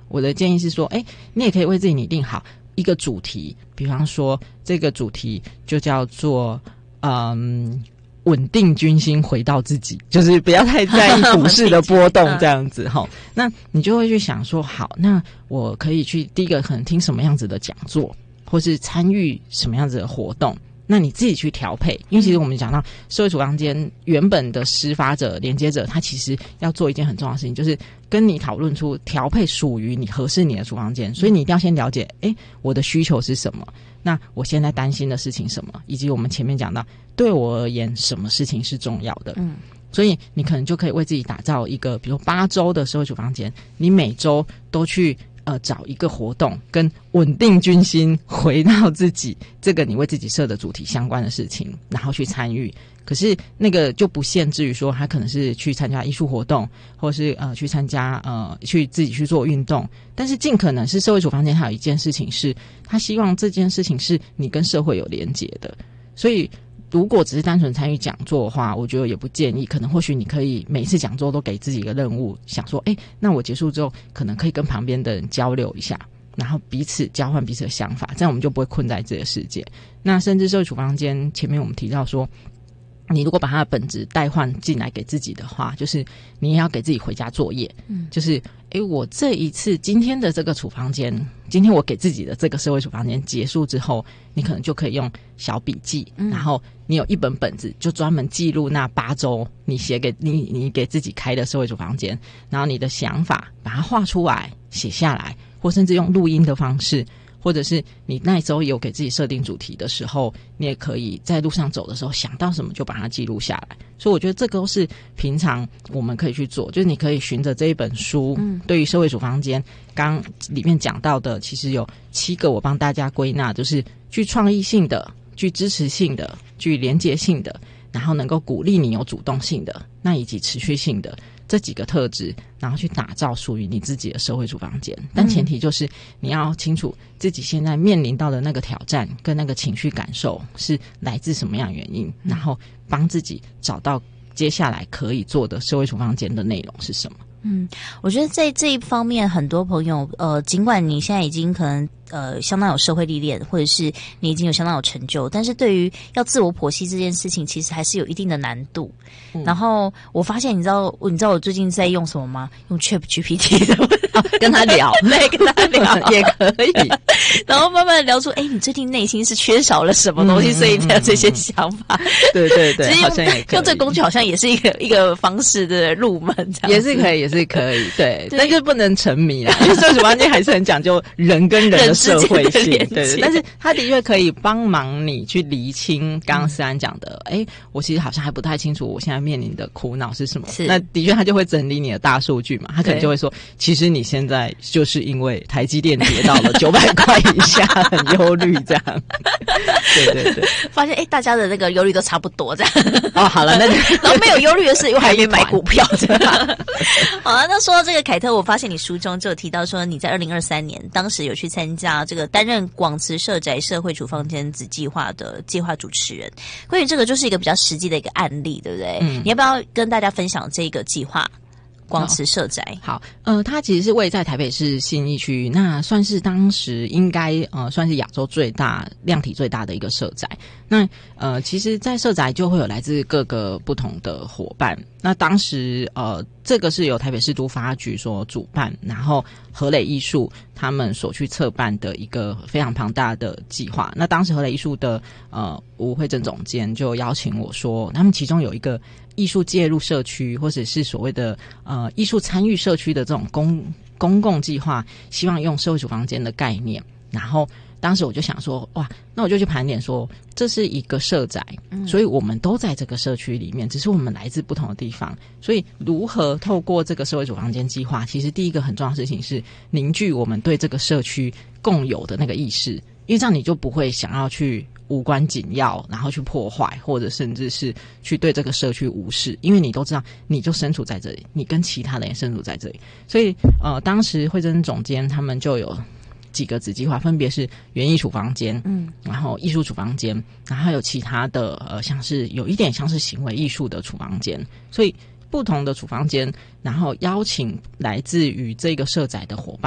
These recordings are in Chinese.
我的建议是说，你也可以为自己拟定好一个主题，比方说这个主题就叫做稳定军心回到自己，就是不要太在意股市的波动这样子齁。那你就会去想说，好，那我可以去第一个可能听什么样子的讲座，或是参与什么样子的活动，那你自己去调配。因为其实我们讲到社会处方间原本的施发者连接者，他其实要做一件很重要的事情，就是跟你讨论出调配属于你合适你的处方间。所以你一定要先了解我的需求是什么，那我现在担心的事情什么，以及我们前面讲到对我而言什么事情是重要的。所以你可能就可以为自己打造一个比如8周的社会处方间，你每周都去找一个活动跟稳定军心回到自己这个你为自己设的主题相关的事情，然后去参与。可是那个就不限制于说他可能是去参加艺术活动，或是去参加去自己去做运动，但是尽可能是社会处方间还有一件事情是他希望这件事情是你跟社会有连结的。所以如果只是单纯参与讲座的话，我觉得也不建议。可能或许你可以每一次讲座都给自己一个任务，想说那我结束之后可能可以跟旁边的人交流一下，然后彼此交换彼此的想法，这样我们就不会困在这个世界。那甚至社会处方间前面我们提到说，你如果把它的本质代换进来给自己的话，就是你也要给自己回家作业。就是我这一次今天的这个处方间，今天我给自己的这个社会处方间结束之后，你可能就可以用小笔记，然后你有一本本子就专门记录那8周你写给你给自己开的社会处方间，然后你的想法把它画出来写下来，或甚至用录音的方式，或者是你那周有给自己设定主题的时候，你也可以在路上走的时候想到什么就把它记录下来。所以我觉得这个都是平常我们可以去做，就是你可以循着这一本书，对于社会处方间刚里面讲到的，其实有7个我帮大家归纳，就是具创意性的、具支持性的、具连结性的，然后能够鼓励你有主动性的，那以及持续性的这几个特质，然后去打造属于你自己的社会处方间。但前提就是你要清楚自己现在面临到的那个挑战跟那个情绪感受是来自什么样的原因，然后帮自己找到接下来可以做的社会处方间的内容是什么。 我觉得在这一方面，很多朋友尽管你现在已经可能相当有社会历练，或者是你已经有相当有成就，但是对于要自我剖析这件事情，其实还是有一定的难度。然后我发现，你知道我最近在用什么吗？用 ChatGPT 的跟他聊， 对，跟他聊也可以， 然后慢慢的聊出，你最近内心是缺少了什么东西，所以才有这些想法。 对对对， 其实好像也可以用这个工具，好像也是一个方式的入门，这样也是可以，也是可以，对，但是不能沉迷啦，因为社会处方间还是很讲究人跟人的社会性，对，但是它的确可以帮忙你去厘清刚刚思安讲的，我其实好像还不太清楚我现在面临的苦恼是什么。那的确他就会整理你的大数据嘛，他可能就会说，其实你现在就是因为台积电跌到了900块以下，很忧虑这样。对对对， 发现大家的那个忧虑都差不多这样。 好了，那然后没有忧虑的是，又还没买股票这样。好了，那说到这个凯特，我发现你书中就有提到说，你在2023年当时有去参加这个担任广慈社宅社会处方间子计划的计划主持人。关于这个就是一个比较实际的一个案例，对不对？你要不要跟大家分享这个计划？广慈社宅。 好，它其实是位在台北市信义区，那算是当时应该算是亚洲最大量体最大的一个社宅。那其实在社宅就会有来自各个不同的伙伴。那当时这个是由台北市都发局所主办，然后和磊艺术他们所去策办的一个非常庞大的计划。那当时和磊艺术的吴慧珍总监就邀请我说，他们其中有一个艺术介入社区，或者是所谓的艺术参与社区的这种公共计划，希望用社会处方间的概念。然后当时我就想说，哇，那我就去盘点说，这是一个社宅，所以我们都在这个社区里面，只是我们来自不同的地方。所以如何透过这个社会处方间计划，其实第一个很重要的事情是凝聚我们对这个社区共有的那个意识，因为这样你就不会想要去无关紧要，然后去破坏，或者甚至是去对这个社区无视，因为你都知道你就身处在这里，你跟其他人也身处在这里。所以当时慧珍总监他们就有几个子计划，分别是园艺处方间，然后艺术处方间，然后还有其他的像是有一点像是行为艺术的处方间。所以不同的处方间，然后邀请来自于这个社宅的伙伴，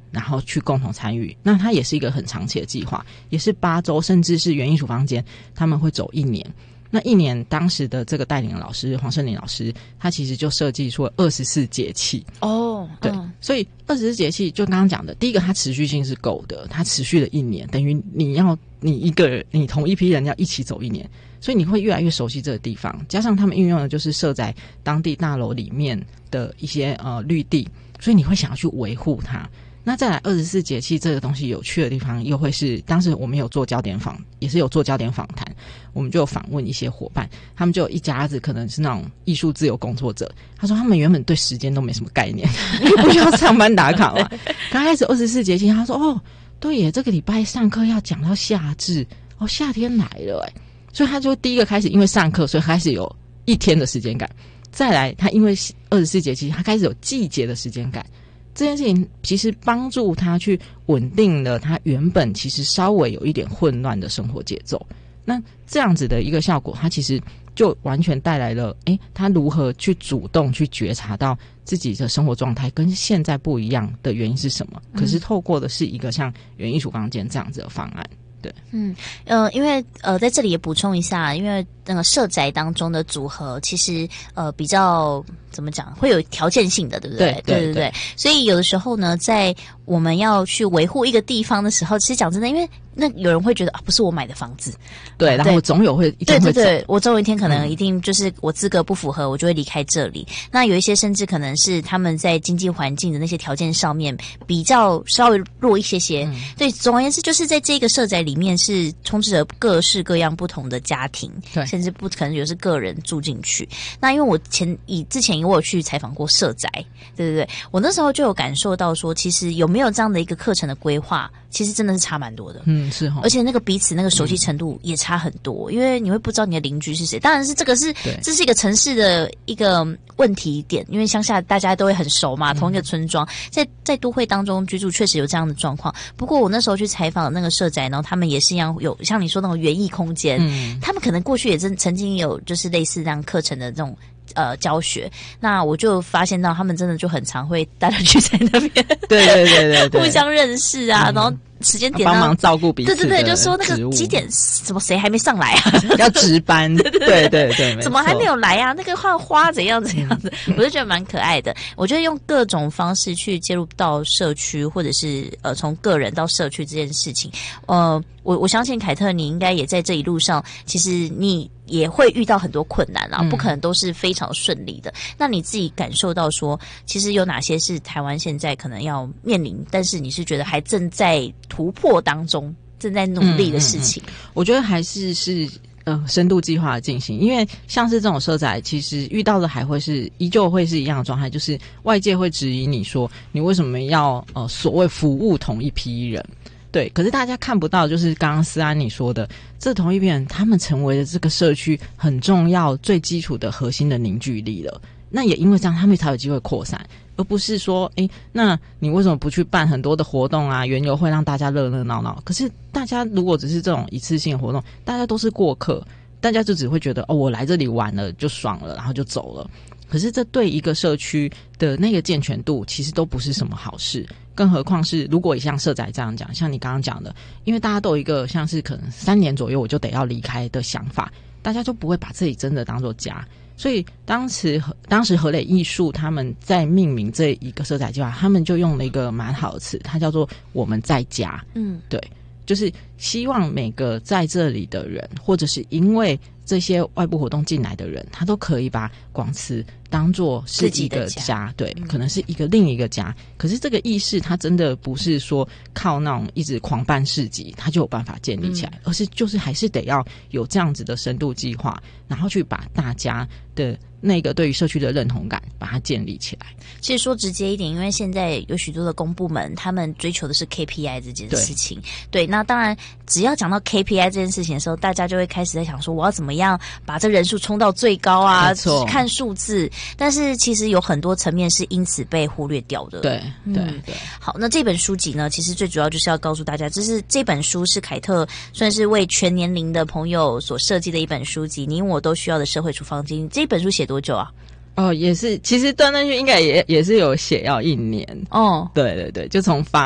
然后去共同参与。那它也是一个很长期的计划，也是8周，甚至是园艺处方间他们会走1年。那1年，当时的这个带领的老师黄胜林老师，他其实就设计出了24节气。 哦， 对，所以24节气就刚刚讲的，第一个它持续性是够的，它持续了1年，等于你同一批人要一起走1年，所以你会越来越熟悉这个地方。加上他们运用的就是设在当地大楼里面的一些绿地，所以你会想要去维护它。那再来24节气这个东西有趣的地方，又会是当时我们有做焦点访，也是有做焦点访谈，我们就有访问一些伙伴，他们就有一家子可能是那种艺术自由工作者，他说他们原本对时间都没什么概念，因为不需要上班打卡嘛。刚开始24节气，他说哦，对耶，这个礼拜上课要讲到夏至，哦，夏天来了耶，所以他就第一个开始因为上课，所以开始有1天的时间感。再来，他因为24节气，他开始有季节的时间感。这件事情其实帮助他去稳定了他原本其实稍微有一点混乱的生活节奏。那这样子的一个效果，他其实就完全带来了，他如何去主动去觉察到自己的生活状态跟现在不一样的原因是什么？可是透过的是一个像园艺处方间这样子的方案。对， 因为在这里也补充一下，因为那个社宅当中的组合，其实比较怎么讲，会有条件性的，对不对？对。所以有的时候呢，在我们要去维护一个地方的时候，其实讲真的，因为那有人会觉得不是我买的房子， 对，然后我总有会一定会走， 对，我总有一天可能一定就是我资格不符合，我就会离开这里。那有一些甚至可能是他们在经济环境的那些条件上面比较稍微弱一些些。对，总而言之，就是在这个社宅里面是充斥着各式各样不同的家庭， 对， 甚至不可能有是个人住进去。那因为我之前我有去采访过社宅，对，我那时候就有感受到说，其实有没有这样的一个课程的规划，其实真的是差蛮多的。 是齁， 而且那个彼此那个熟悉程度也差很多，因为你会不知道你的邻居是谁。当然是这是一个城市的一个问题点，因为乡下大家都会很熟嘛，同一个村庄，在都会当中居住确实有这样的状况。不过我那时候去采访那个社宅，然后他们也是一样有像你说那种园艺空间，他们可能过去也曾经有就是类似这样课程的这种教学，那我就发现到他们真的就很常会大家聚在那边， 对， 互相认识啊，然后时间点帮忙照顾彼此， 对，就说那个几点怎么谁还没上来啊？ 要值班，对， 怎么还没有来啊？那个换花怎样子，我就觉得蛮可爱的。我觉得用各种方式去介入到社区，或者是从个人到社区这件事情，我相信凯特你应该也在这一路上，其实你也会遇到很多困难啦，不可能都是非常顺利的。那你自己感受到说，其实有哪些是台湾现在可能要面临，但是你是觉得还正在突破当中，正在努力的事情？ 我觉得还是深度计划的进行，因为像是这种社宅，其实遇到的还会是依旧会是一样的状态，就是外界会质疑你说你为什么要所谓服务同一批人。对，可是大家看不到，就是刚刚思安你说的，这同一批人，他们成为了这个社区很重要、最基础的核心的凝聚力了。那也因为这样，他们才有机会扩散，而不是说，那你为什么不去办很多的活动啊、园游会，让大家热热闹闹？可是大家如果只是这种一次性的活动，大家都是过客，大家就只会觉得我来这里玩了就爽了，然后就走了。可是这对一个社区的那个健全度其实都不是什么好事，更何况是如果像社宅这样讲，像你刚刚讲的，因为大家都有一个像是可能3年左右我就得要离开的想法，大家就不会把自己真的当作家。所以当时和磊艺术他们在命名这一个社宅计划，他们就用了一个蛮好的词，它叫做我们在家。对，就是希望每个在这里的人，或者是因为这些外部活动进来的人，他都可以把广慈当作是一个家，对，可能是另一个家。可是这个意识，它真的不是说靠那种一直狂办市集，它就有办法建立起来，而是就是还是得要有这样子的深度计划，然后去把大家的那个对于社区的认同感把它建立起来。 其实说直接一点，因为现在有许多的公部门，他们追求的是 KPI 这件事情。对，那当然只要讲到 KPI 这件事情的时候，大家就会开始在想说，我要怎么样把这人数冲到最高啊？看数字。但是其实有很多层面是因此被忽略掉的。 对。 好，那这本书籍呢，其实最主要就是要告诉大家，这本书是凯特算是为全年龄的朋友所设计的一本书籍，你我都需要的社会处方经。这本书写多久啊？ 也是，其实断断续应该也是有写要1年。 哦， 对，就从发